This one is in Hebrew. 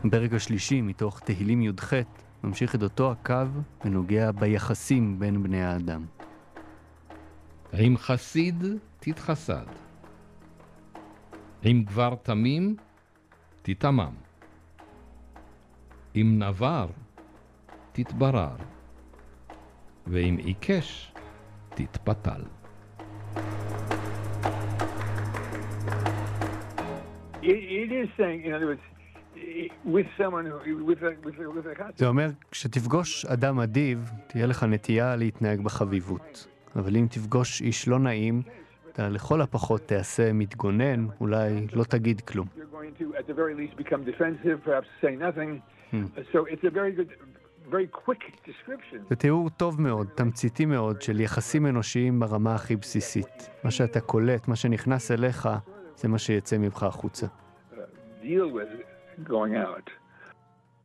הפרק השלישי מתוך תהילים י"ח ממשיך את אותו הקו ונוגע ביחסים בין בני האדם. עם חסיד תתחסד, עם גבר תמים תתמם, עם נבר תתברר, ועם עיקש תתפתל. It is saying, in other words, with someone who, with a concept. זה אומר, כשתפגוש אדם אדיב, תהיה לך נטייה להתנהג בחביבות. אבל אם תפגוש איש לא נעים, אתה לכל הפחות תעשה מתגונן, אולי לא תגיד כלום. You're going to, at the very least, become defensive, perhaps say nothing. So it's a very good, very quick description. זה תיאור טוב מאוד, תמציתי מאוד, של יחסים אנושיים ברמה הכי בסיסית. מה שאתה קולט, מה שנכנס אליך, זה מה שיצא ממך החוצה. Deal with going out.